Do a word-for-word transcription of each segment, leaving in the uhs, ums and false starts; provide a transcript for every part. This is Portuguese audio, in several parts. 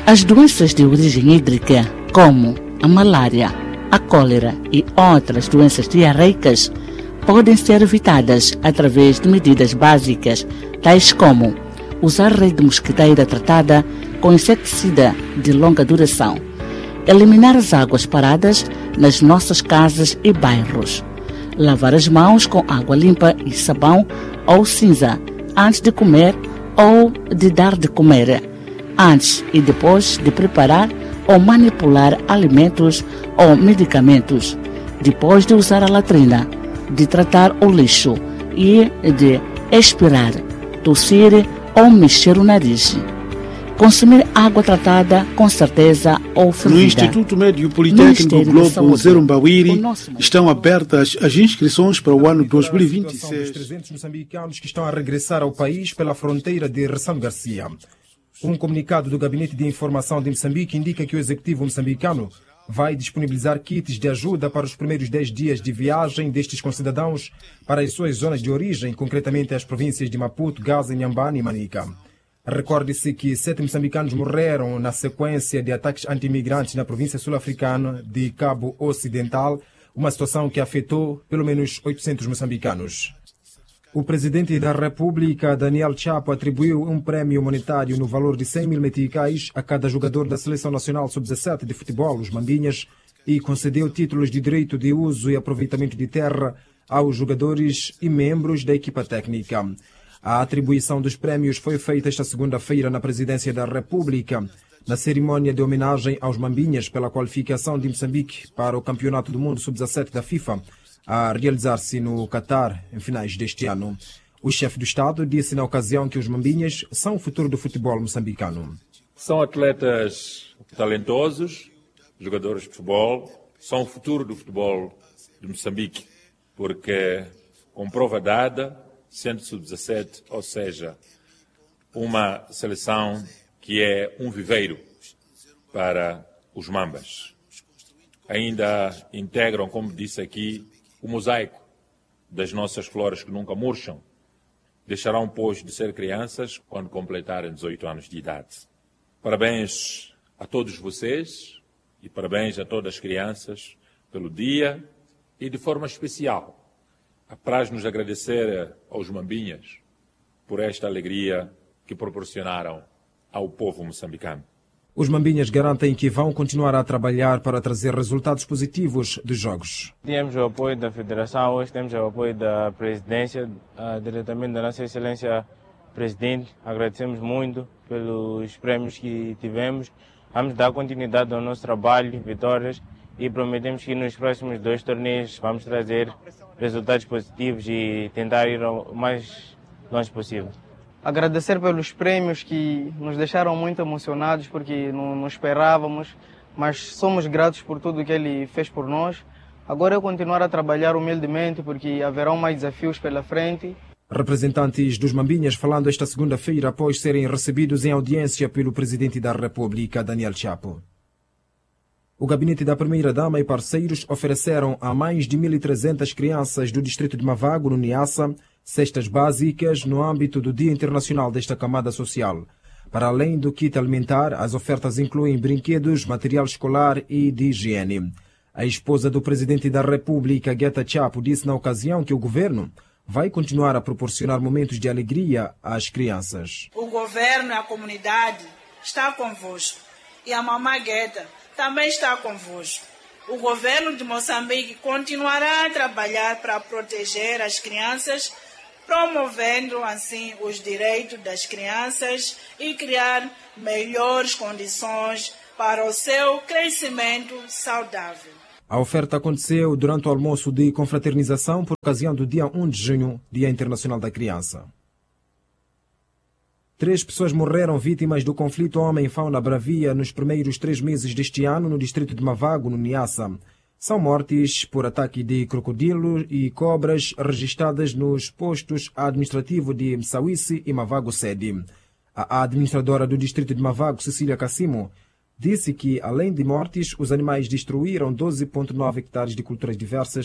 As doenças de origem hídrica, como a malária, a cólera e outras doenças diarreicas, podem ser evitadas através de medidas básicas, tais como usar rede mosquiteira tratada com inseticida de longa duração, eliminar as águas paradas nas nossas casas e bairros, lavar as mãos com água limpa e sabão ou cinza antes de comer ou de dar de comer, antes e depois de preparar ou manipular alimentos ou medicamentos, depois de usar a latrina, de tratar o lixo e de expirar, tossir ou mexer o nariz. Consumir água tratada com certeza ou fervida. No Instituto Médio Politécnico Globo Zerumbawiri estão abertas as inscrições para o ano dois mil e vinte e seis. Dos trezentos moçambicanos que estão a regressar ao país pela fronteira de Ressano Garcia. Um comunicado do Gabinete de Informação de Moçambique indica que o executivo moçambicano vai disponibilizar kits de ajuda para os primeiros dez dias de viagem destes concidadãos para as suas zonas de origem, concretamente as províncias de Maputo, Gaza, Inhambane e Manica. Recorde-se que sete moçambicanos morreram na sequência de ataques anti-imigrantes na província sul-africana de Cabo Ocidental, uma situação que afetou pelo menos oitocentos moçambicanos. O presidente da República, Daniel Chapo, atribuiu um prémio monetário no valor de cem mil meticais a cada jogador da Seleção Nacional sub dezassete de futebol, os Mambinhas, e concedeu títulos de direito de uso e aproveitamento de terra aos jogadores e membros da equipa técnica. A atribuição dos prémios foi feita esta segunda-feira na Presidência da República, na cerimônia de homenagem aos Mambinhas pela qualificação de Moçambique para o Campeonato do Mundo sub dezassete da FIFA, a realizar-se no Catar em finais deste ano. O chefe do Estado disse na ocasião que os Mambinhas são o futuro do futebol moçambicano. São atletas talentosos, jogadores de futebol, são o futuro do futebol de Moçambique, porque com prova dada, sendo sub dezassete, ou seja, uma seleção que é um viveiro para os Mambas. Ainda integram, como disse aqui, o mosaico das nossas flores que nunca murcham. Deixarão, pois, de ser crianças quando completarem dezoito anos de idade. Parabéns a todos vocês e parabéns a todas as crianças pelo dia e, de forma especial, apraz-nos agradecer aos Mambinhas por esta alegria que proporcionaram ao povo moçambicano. Os Mambinhas garantem que vão continuar a trabalhar para trazer resultados positivos dos Jogos. Temos o apoio da Federação, hoje temos o apoio da Presidência, uh, diretamente da Nossa Excelência Presidente. Agradecemos muito pelos prémios que tivemos. Vamos dar continuidade ao nosso trabalho, vitórias, e prometemos que nos próximos dois torneios vamos trazer resultados positivos e tentar ir o mais longe possível. Agradecer pelos prêmios que nos deixaram muito emocionados, porque não, não esperávamos, mas somos gratos por tudo que ele fez por nós. Agora é continuar a trabalhar humildemente, porque haverão mais desafios pela frente. Representantes dos Mambinhas falando esta segunda-feira após serem recebidos em audiência pelo Presidente da República, Daniel Chapo. O gabinete da Primeira-Dama e parceiros ofereceram a mais de mil e trezentas crianças do distrito de Mavago, no Niassa, cestas básicas no âmbito do Dia Internacional desta camada social. Para além do kit alimentar, as ofertas incluem brinquedos, material escolar e de higiene. A esposa do Presidente da República, Guetta Chapo, disse na ocasião que o governo vai continuar a proporcionar momentos de alegria às crianças. O governo e a comunidade estão convosco e a mamãe Guetta também está convosco. O governo de Moçambique continuará a trabalhar para proteger as crianças, promovendo assim os direitos das crianças e criar melhores condições para o seu crescimento saudável. A oferta aconteceu durante o almoço de confraternização por ocasião do dia um de junho, Dia Internacional da Criança. Três pessoas morreram vítimas do conflito homem-fauna bravia nos primeiros três meses deste ano no distrito de Mavago, no Niassa. São mortes por ataque de crocodilo e cobras registradas nos postos administrativos de Msawisi e Mavago Sede. A administradora do distrito de Mavago, Cecília Cassimo, disse que, além de mortes, os animais destruíram doze vírgula nove hectares de culturas diversas,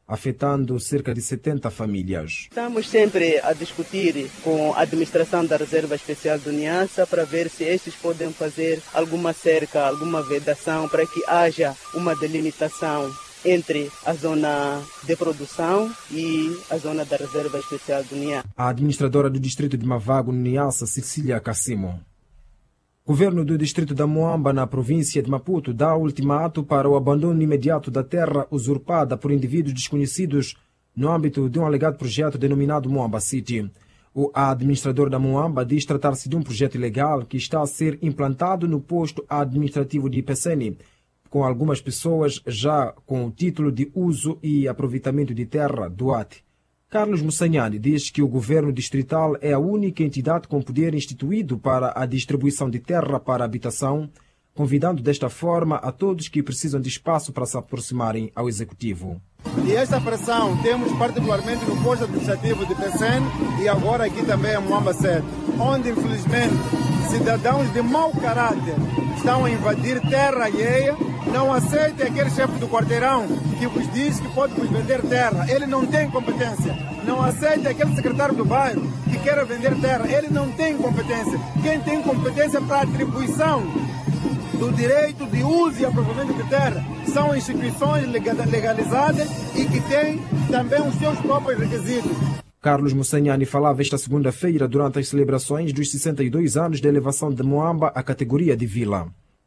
afetando cerca de setenta famílias. Estamos sempre a discutir com a administração da Reserva Especial do Niassa para ver se estes podem fazer alguma cerca, alguma vedação para que haja uma delimitação entre a zona de produção e a zona da Reserva Especial do Niassa. A administradora do distrito de Mavago, no Niassa, Cecília Cassimo. O governo do distrito da Moamba, na província de Maputo, dá ultimato para o abandono imediato da terra usurpada por indivíduos desconhecidos no âmbito de um alegado projeto denominado Moamba City. O administrador da Moamba diz tratar-se de um projeto ilegal que está a ser implantado no posto administrativo de Ipecene, com algumas pessoas já com o título de uso e aproveitamento de terra do A T. Carlos Mussanhani diz que o governo distrital é a única entidade com poder instituído para a distribuição de terra para habitação, convidando desta forma a todos que precisam de espaço para se aproximarem ao executivo. E esta pressão temos particularmente no posto administrativo de Ipecene e agora aqui também em Moamba sete, onde infelizmente cidadãos de mau caráter estão a invadir terra alheia. Não aceitem aquele chefe do quarteirão que vos diz que pode vos vender terra. Ele não tem competência. Não aceitem aquele secretário do bairro que quer vender terra. Ele não tem competência. Quem tem competência para a atribuição do direito de uso e aproveitamento de terra são instituições legalizadas e que têm também os seus próprios requisitos. Carlos Mussanhani falava esta segunda-feira durante as celebrações dos sessenta e dois anos de elevação de Moamba à categoria de vila.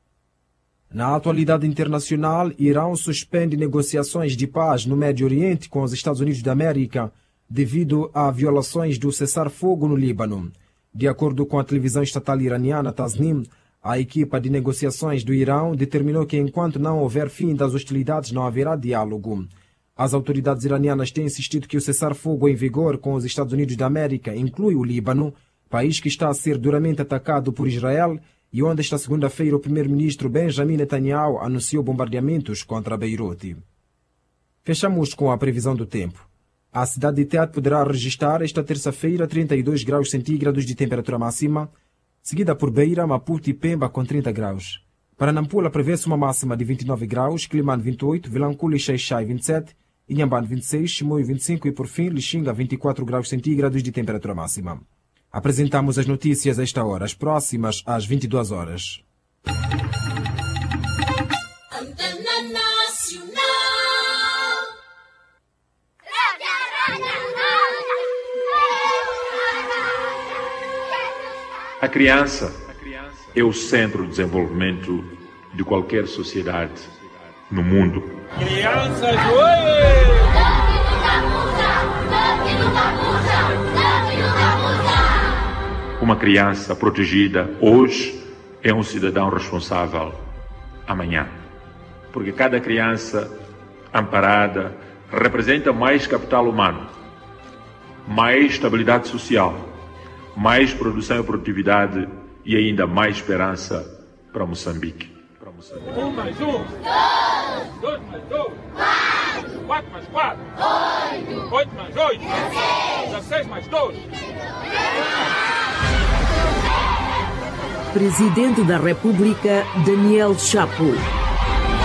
Na atualidade internacional, Irão suspende negociações de paz no Médio Oriente com os Estados Unidos da América devido a violações do cessar-fogo no Líbano. De acordo com a televisão estatal iraniana Tasnim, a equipa de negociações do Irão determinou que enquanto não houver fim das hostilidades não haverá diálogo. As autoridades iranianas têm insistido que o cessar-fogo em vigor com os Estados Unidos da América inclui o Líbano, país que está a ser duramente atacado por Israel e onde esta segunda-feira o primeiro-ministro Benjamin Netanyahu anunciou bombardeamentos contra Beirute. Fechamos com a previsão do tempo. A cidade de Tete poderá registrar esta terça-feira trinta e dois graus centígrados de temperatura máxima, seguida por Beira, Maputo e Pemba com trinta graus. Para Nampula prevê-se uma máxima de vinte e nove graus, Quilimane vinte e oito, Vilanculo e Xai-Xai vinte e sete, Inhambane vinte e seis, Chimoio vinte e cinco e por fim Lixinga vinte e quatro graus centígrados de temperatura máxima. Apresentamos as notícias a esta hora, as próximas às vinte e duas horas. A criança é o centro de desenvolvimento de qualquer sociedade no mundo. Crianças, Uma criança protegida hoje é um cidadão responsável amanhã. Porque cada criança amparada representa mais capital humano, mais estabilidade social, mais produção e produtividade e ainda mais esperança para Moçambique. Para Moçambique. Um mais um. Dois. Dois mais dois. Quatro. Quatro mais quatro. Oito. Oito mais oito. Dezesseis. Dezesseis mais dois. Presidente da República, Daniel Chapo.